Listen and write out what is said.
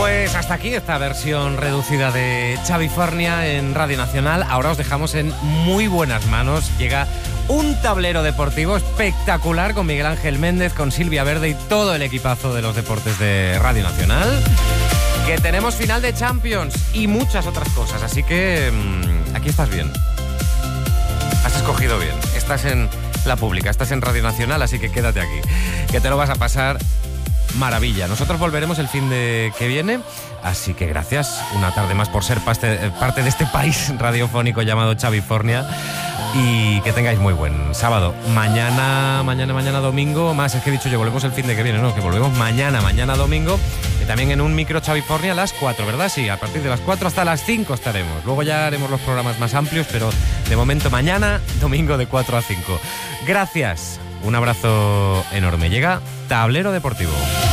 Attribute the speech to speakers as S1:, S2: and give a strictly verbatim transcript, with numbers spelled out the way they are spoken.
S1: Pues hasta aquí esta versión reducida de Chavifornia en Radio Nacional. Ahora os dejamos en muy buenas manos. Llega un tablero deportivo espectacular con Miguel Ángel Méndez, con Silvia Verde y todo el equipazo de los deportes de Radio Nacional. Que tenemos final de Champions y muchas otras cosas. Así que mmm, aquí estás bien. Has escogido bien. Estás en la pública, estás en Radio Nacional, así que quédate aquí. Que te lo vas a pasar maravilla. Nosotros volveremos el fin de que viene, así que gracias una tarde más por ser parte, parte de este país radiofónico llamado Chavifornia, y que tengáis muy buen sábado. Mañana, mañana, mañana domingo, más es que he dicho yo, volvemos el fin de que viene, no, que volvemos mañana, mañana domingo, que también en un micro Chavifornia a las cuatro, ¿verdad? Sí, a partir de las cuatro hasta las cinco estaremos. Luego ya haremos los programas más amplios, pero de momento mañana, domingo de cuatro a cinco. Gracias, un abrazo enorme. Llega Tablero Deportivo.